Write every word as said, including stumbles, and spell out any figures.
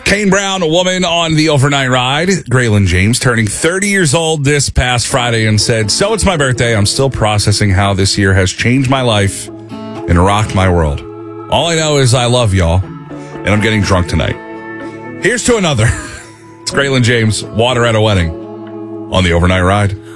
Kane Brown, a woman on the overnight ride. Graylin James turning thirty years old this past Friday and said, so it's my birthday. I'm still processing how this year has changed my life and rocked my world. All I know is I love y'all, and I'm getting drunk tonight. Here's to another. It's Graylin James, Water at a Wedding on the overnight ride.